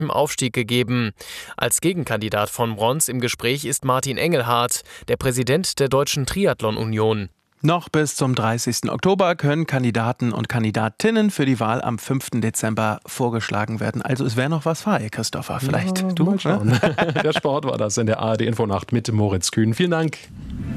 im Aufstieg gegeben. Als Gegenkandidat von Brons im Gespräch ist Martin Engelhardt, der Präsident der Deutschen Triathlon-Union. Noch bis zum 30. Oktober können Kandidaten und Kandidatinnen für die Wahl am 5. Dezember vorgeschlagen werden. Also es wäre noch was frei, Christopher. Vielleicht ja, du? Mal schauen. Der Sport war das in der ARD Infonacht mit Moritz Kühn. Vielen Dank.